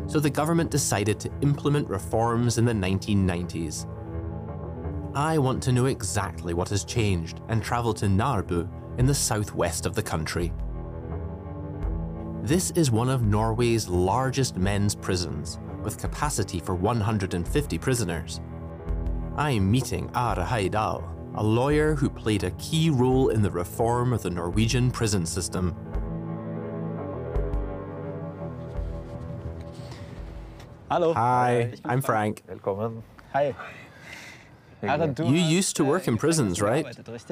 so the government decided to implement reforms in the 1990s. I want to know exactly what has changed and travel to Narbu in the southwest of the country. This is one of Norway's largest men's prisons, with capacity for 150 prisoners. I'm meeting Are Heidal, a lawyer who played a key role in the reform of the Norwegian prison system. Hello. Hi, I'm Frank. Velkommen. Hi. You used to work in prisons, right?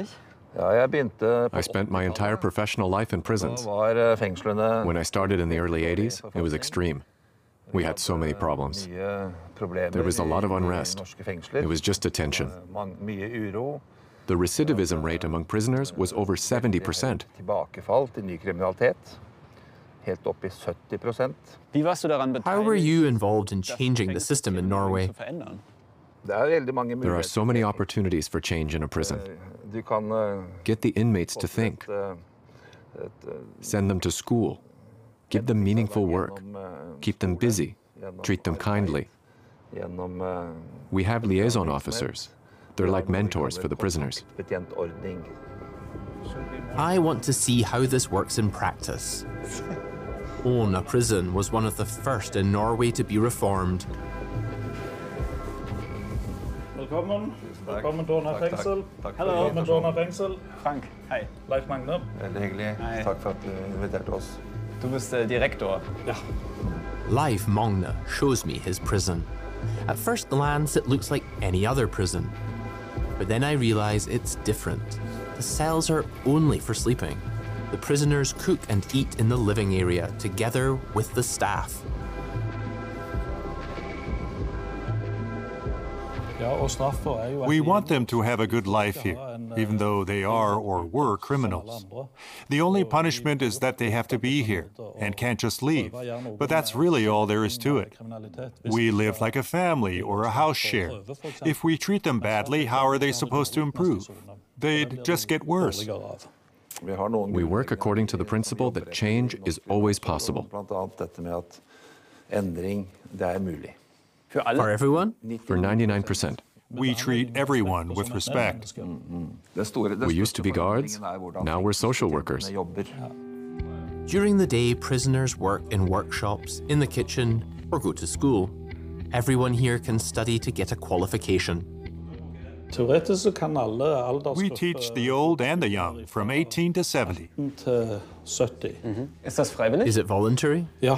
I spent my entire professional life in prisons. When I started in the early 80s, it was extreme. We had so many problems. There was a lot of unrest. It was just detention. The recidivism rate among prisoners was over 70%. How were you involved in changing the system in Norway? There are so many opportunities for change in a prison. Get the inmates to think. Send them to school. Give them meaningful work. Keep them busy. Treat them kindly. We have liaison officers. They're like mentors for the prisoners. I want to see how this works in practice. Åna prison was one of the first in Norway to be reformed. Velkommen. Velkommen til Åna fengsel. Hello. Velkommen til Åna fengsel. Frank, hei. Leif Magne. Veldig hyggelig. Takk for at du inviterte oss. Du bist direktor. Ja. Leif Magne shows me his prison. At first glance, it looks like any other prison. But then I realize it's different. The cells are only for sleeping. The prisoners cook and eat in the living area together with the staff. We want them to have a good life here, even though they are or were criminals. The only punishment is that they have to be here and can't just leave, but that's really all there is to it. We live like a family or a house share. If we treat them badly, how are they supposed to improve? They'd just get worse. We work according to the principle that change is always possible. For everyone? For 99%. We treat everyone with respect. We used to be guards, now we're social workers. During the day, prisoners work in workshops, in the kitchen, or go to school. Everyone here can study to get a qualification. We teach the old and the young, from 18 to 70. Ist das freiwillig? Is it voluntary? Ja.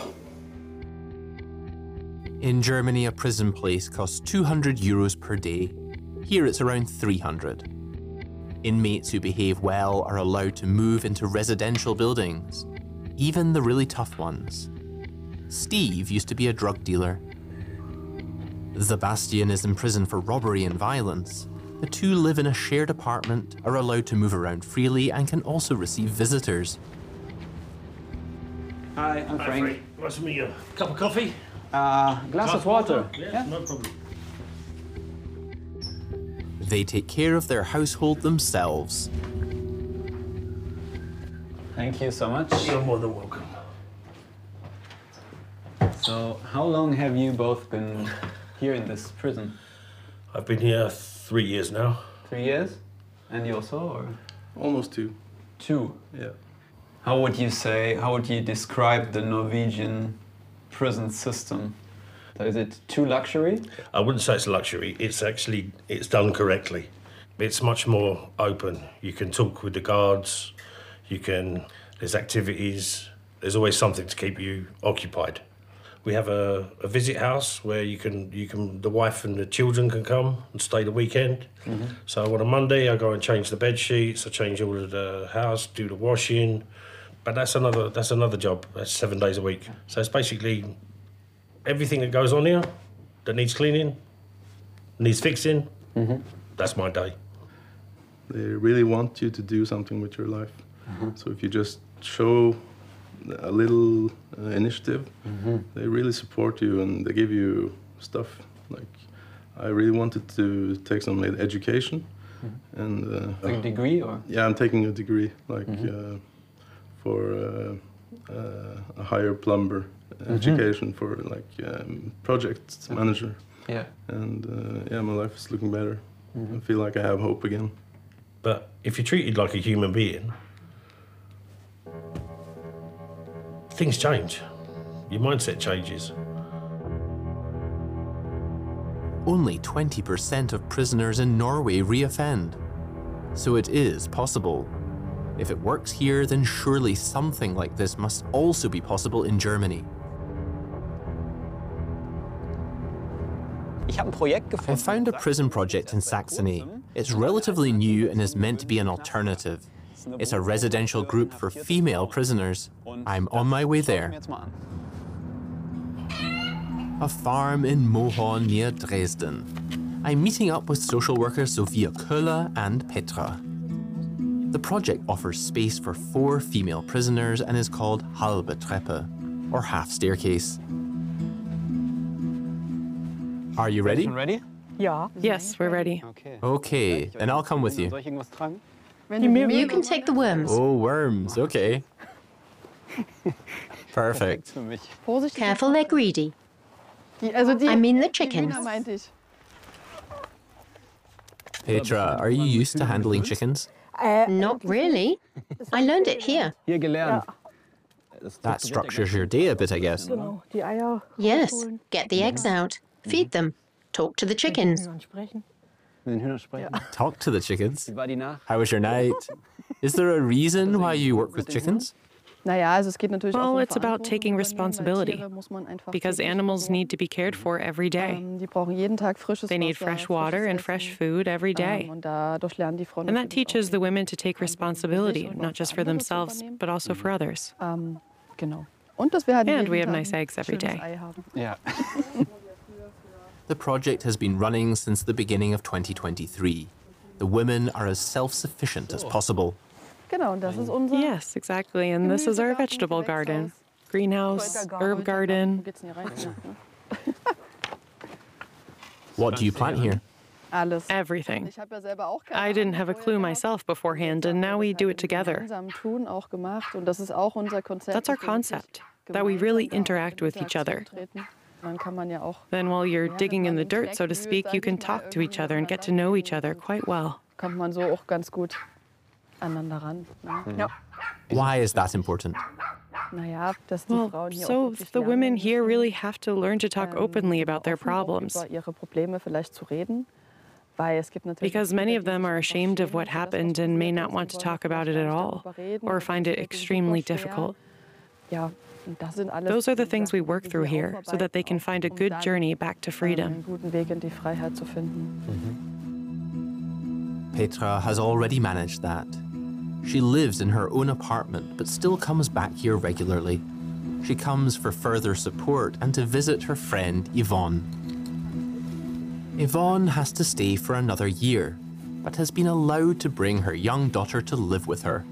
In Germany, a prison place costs 200 euros per day. Here it's around 300. Inmates who behave well are allowed to move into residential buildings, even the really tough ones. Steve used to be a drug dealer. Sebastian is in prison for robbery and violence. The two live in a shared apartment, are allowed to move around freely, and can also receive visitors. Hi, I'm Frank. Nice to meet you. Cup of coffee? Glass of water. Yeah, no problem. They take care of their household themselves. Thank you so much. You're more than welcome. So, how long have you both been here in this prison? I've been here 3 years now. 3 years? And you also, or? Almost 2. 2? Yeah. How would you describe the Norwegian prison system? So is it too luxury? I wouldn't say it's a luxury. It's done correctly. It's much more open. You can talk with the guards. There's activities. There's always something to keep you occupied. We have a visit house where the wife and the children can come and stay the weekend. Mm-hmm. So on a Monday, I go and change the bed sheets. I change all of the house, do the washing. But that's another job. That's 7 days a week. So it's basically everything that goes on here that needs cleaning, needs fixing. Mm-hmm. That's my day. They really want you to do something with your life. Mm-hmm. So if you just show a little initiative, mm-hmm. they really support you and they give you stuff. Like, I really wanted to take some education. Mm-hmm. And like a degree, or? Yeah, I'm taking a degree, like. Mm-hmm. For a higher plumber education for like project manager. Yeah. And yeah, my life is looking better. I feel like I have hope again. But if you're treated like a human being, things change. Your mindset changes. Only 20% of prisoners in Norway reoffend. So it is possible. If it works here, then surely something like this must also be possible in Germany. I found a prison project in Saxony. It's relatively new and is meant to be an alternative. It's a residential group for female prisoners. I'm on my way there. A farm in Mohorn near Dresden. I'm meeting up with social workers Sophia Köhler and Petra. The project offers space for 4 female prisoners and is called Halbe Treppe, or half staircase. Are you ready? Ready? Yes, we're ready. Okay, then I'll come with you. You can take the worms. Oh, worms, okay. Perfect. Careful, they're greedy. I mean the chickens. Petra, are you used to handling chickens? Not really. I learned it here. That structures your day a bit, I guess. Yes, get the eggs out, feed them, talk to the chickens. Talk to the chickens? How was your night? Is there a reason why you work with chickens? Well, it's about taking responsibility, because animals need to be cared for every day. They need fresh water and fresh food every day. And that teaches the women to take responsibility, not just for themselves, but also for others. And we have nice eggs every day. Yeah. The project has been running since the beginning of 2023. The women are as self-sufficient as possible. Yes, exactly. And this is our vegetable garden. Greenhouse, herb garden. What do you plant here? Everything. I didn't have a clue myself beforehand, and now we do it together. That's our concept, that we really interact with each other. Then while you're digging in the dirt, so to speak, you can talk to each other and get to know each other quite well. Why is that important? Well, so the women here really have to learn to talk openly about their problems. Because many of them are ashamed of what happened and may not want to talk about it at all, or find it extremely difficult. Those are the things we work through here, so that they can find a good journey back to freedom. Petra has already managed that. She lives in her own apartment, but still comes back here regularly. She comes for further support and to visit her friend Yvonne. Yvonne has to stay for another year, but has been allowed to bring her young daughter to live with her.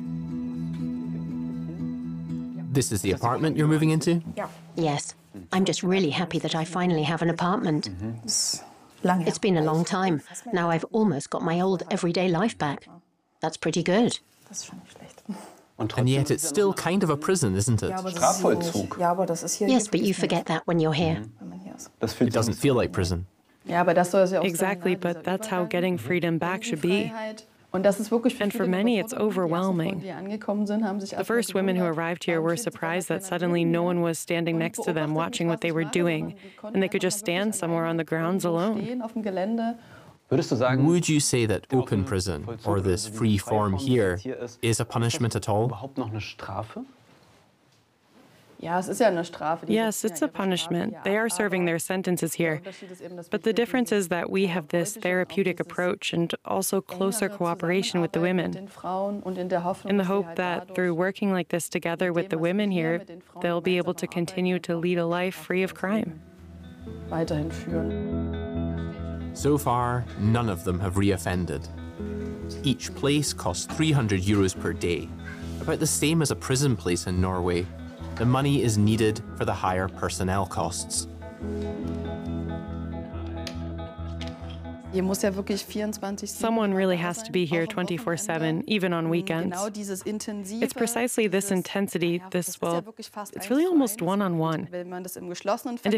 This is the apartment you're moving into? Yes. I'm just really happy that I finally have an apartment. It's been a long time. Now I've almost got my old everyday life back. That's pretty good. And yet it's still kind of a prison, isn't it? Yes, but you forget that when you're here. It doesn't feel like prison. Exactly, but that's how getting freedom back should be. And for many, it's overwhelming. The first women who arrived here were surprised that suddenly no one was standing next to them watching what they were doing, and they could just stand somewhere on the grounds alone. Would you say that open prison, or this free form here, is a punishment at all? Yes, it's a punishment. They are serving their sentences here. But the difference is that we have this therapeutic approach and also closer cooperation with the women, in the hope that through working like this together with the women here, they'll be able to continue to lead a life free of crime. So far, none of them have reoffended. Each place costs 300 euros per day, about the same as a prison place in Norway. The money is needed for the higher personnel costs. Someone really has to be here 24/7, even on weekends. It's precisely this intensity, it's really almost one-on-one. And